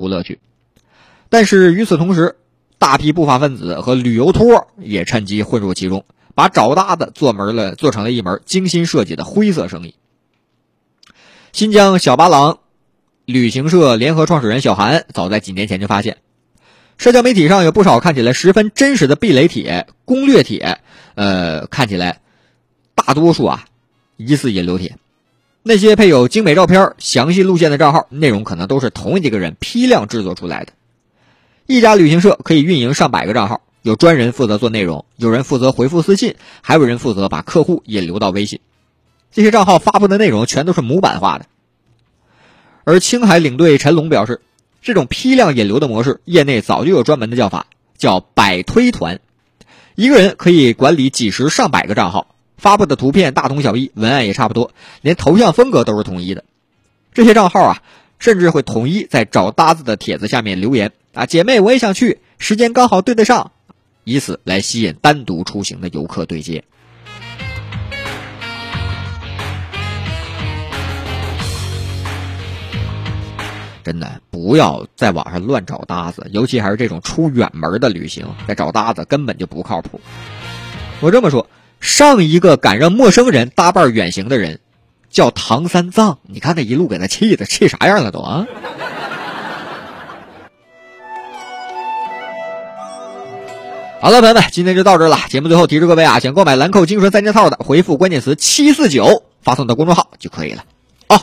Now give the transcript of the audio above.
乐趣。但是与此同时，大批不法分子和旅游托也趁机混入其中，把找搭子做成了一门精心设计的灰色生意。新疆小巴郎旅行社联合创始人小韩早在几年前就发现，社交媒体上有不少看起来十分真实的避雷帖、攻略帖，看起来大多数疑似引流帖。那些配有精美照片、详细路线的账号，内容可能都是同一个人批量制作出来的。一家旅行社可以运营上百个账号，有专人负责做内容，有人负责回复私信，还有人负责把客户引流到微信。这些账号发布的内容全都是模板化的。而青海领队陈龙表示，这种批量引流的模式，业内早就有专门的叫法，叫百推团。一个人可以管理几十上百个账号，发布的图片大同小异，文案也差不多，连头像风格都是统一的。这些账号甚至会统一在找搭子的帖子下面留言姐妹我也想去，时间刚好对得上，以此来吸引单独出行的游客对接。真的不要在网上乱找搭子，尤其还是这种出远门的旅行，在找搭子根本就不靠谱。我这么说，上一个敢让陌生人搭伴远行的人叫唐三藏，你看那一路给他气啥样了都好了，朋友们，今天就到这了。节目最后提示各位想购买兰蔻精纯3件套的，回复关键词749发送到公众号就可以了。